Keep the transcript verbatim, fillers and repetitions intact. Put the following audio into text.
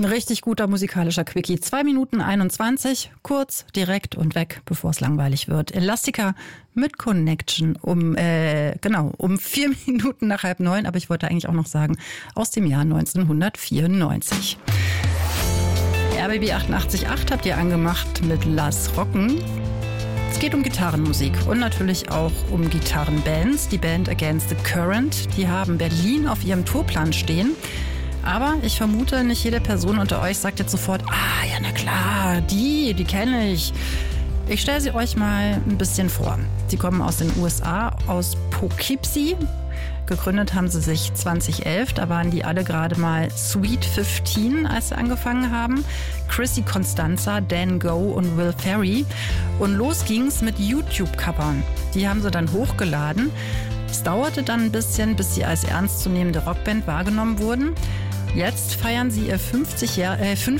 Ein richtig guter musikalischer Quickie. zwei Minuten einundzwanzig, kurz, direkt und weg, bevor es langweilig wird. Elastica mit Connection um, äh, genau, um vier Minuten nach halb neun. Aber ich wollte eigentlich auch noch sagen, aus dem Jahr neunzehnhundertvierundneunzig. R B B achtundachtzig Komma acht habt ihr angemacht mit Lass Rocken. Es geht um Gitarrenmusik und natürlich auch um Gitarrenbands. Die Band Against the Current, die haben Berlin auf ihrem Tourplan stehen. Aber ich vermute, nicht jede Person unter euch sagt jetzt sofort, ah ja, na klar, die, die kenne ich. Ich stelle sie euch mal ein bisschen vor. Sie kommen aus den U S A, aus Poughkeepsie. Gegründet haben sie sich zweitausendelf, da waren die alle gerade mal Sweet fünfzehn, als sie angefangen haben. Chrissy Constanza, Dan Go und Will Ferry. Und los ging's mit YouTube-Covern. Die haben sie dann hochgeladen. Es dauerte dann ein bisschen, bis sie als ernstzunehmende Rockband wahrgenommen wurden. Jetzt feiern sie ihr fünfzig Jahr, äh,